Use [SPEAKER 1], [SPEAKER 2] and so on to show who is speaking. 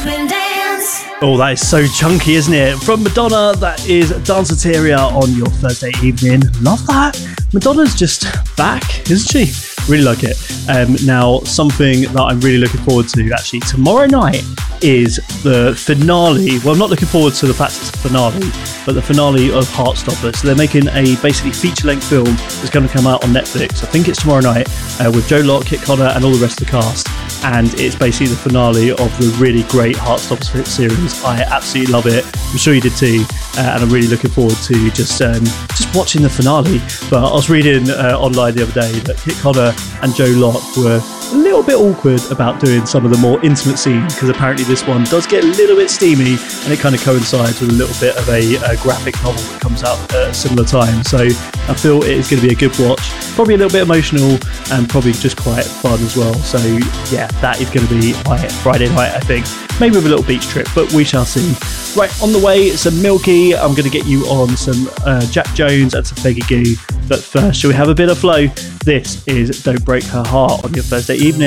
[SPEAKER 1] Oh, that is so chunky, isn't it? From Madonna, that is Danceteria on your Thursday evening. Love that. Madonna's just back, isn't she? Really like it. Now, something that I'm really looking forward to, actually, tomorrow night is the finale. Well, I'm not looking forward to the fact it's a finale, but the finale of Heartstopper. So they're making a basically feature-length film that's going to come out on Netflix. I think it's tomorrow night with Joe Locke, Kit Connor, and all the rest of the cast. And it's basically the finale of the really great Heartstopper series. I absolutely love it. I'm sure you did too. And I'm really looking forward to just watching the finale. But I was reading online the other day that Kit Connor and Joe Locke were a little bit awkward about doing some of the more intimate scenes, because apparently this one does get a little bit steamy, and it kind of coincides with a little bit of a graphic novel that comes out at a similar time. So I feel it is going to be a good watch, probably a little bit emotional and probably just quite fun as well. So yeah, that is going to be my Friday night, I think. Maybe with a little beach trip, but we shall see. Right, on the way, some Milky. I'm going to get you on some Jack Jones and some Peggy Gou. But first, shall we have a bit of flow? This is Don't Break Her Heart on your Thursday evening.